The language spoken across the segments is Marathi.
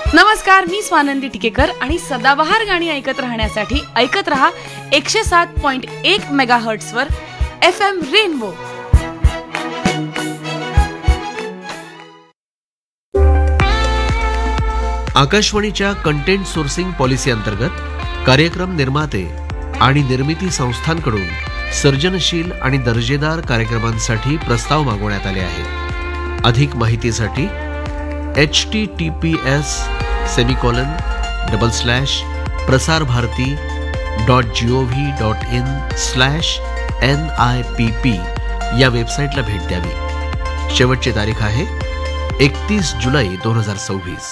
नमस्कार, मी स्वानंदी टिकेकर आणि सदाबहार गाणी ऐकत राहण्यासाठी ऐकत रहा 107.1 मेगाहर्ट्झ वर FM रेनबो. आकाशवाणीच्या कंटेंट सोर्सिंग पॉलिसी अंतर्गत कार्यक्रम निर्माते आणि निर्मिती संस्थांकडून सर्जनशील आणि दर्जेदार कार्यक्रमांसाठी प्रस्ताव मागवण्यात आले आहेत. अधिक माहितीसाठी https://prasarbharati.gov.in/NIPP या वेबसाईटला भेट द्यावी. शेवटची तारीख आहे 31 जुलै 2026.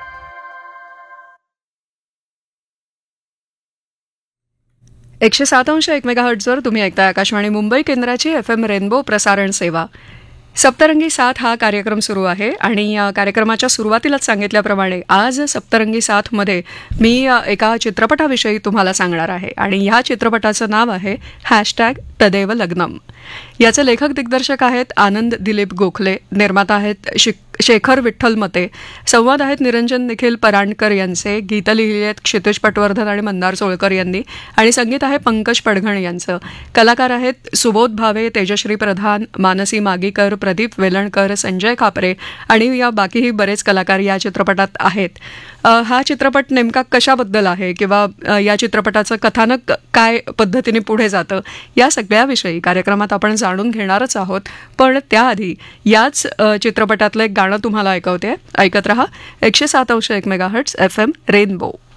107.1 मेगाहर्ट्झवर तुम्ही ऐकताय आकाशवाणी मुंबई केंद्राची FM रेनबो प्रसारण सेवा. सप्तरंगी साथ हा कार्यक्रम सुरू आहे आणि या कार्यक्रमाच्या सुरुवातीलाच सांगितल्याप्रमाणे आज सप्तरंगी साथमध्ये मी एका चित्रपटाविषयी तुम्हाला सांगणार आहे आणि ह्या चित्रपटाचं नाव आहे #तदेव लग्नम. याचे लेखक दिग्दर्शक आहेत आनंद दिलीप गोखले, निर्माता आहेत शेखर विठ्ठल मते, संवाद आहेत निरंजन निखिल परांडकर यांचे, गीत लिहिली आहेत क्षितिज पटवर्धन आणि मंदार सोळकर यांनी आणि संगीत आहे पंकज पडघण यांचं. कलाकार आहेत सुबोध भावे, तेजश्री प्रधान, मानसी मागीकर, प्रदीप वेलणकर, संजय खापरे आणि या बाकीही बरेच कलाकार या चित्रपटात आहेत. हा चित्रपट नेमका कशाबद्दल आहे किंवा या चित्रपटाचं कथानक काय पद्धतीने पुढे जातं या सगळ्याविषयी कार्यक्रमात आपण जाणून घेणारच आहोत. पण त्याआधी याच चित्रपटातलं एक गाणं तुम्हाला ऐकवते. ऐकत रहा 107.1 मेगाहर्ट्झ FM रेनबो.